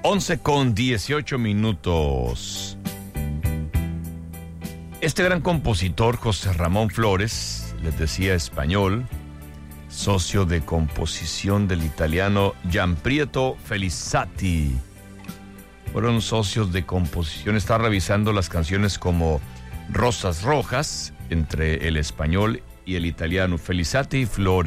11:18. Este gran compositor, José Ramón Flores, les decía, español, socio de composición del italiano Gianpietro Felizati. Fueron socios de composición. Está revisando las canciones como Rosas Rojas entre el español y el italiano Felizati y Flores.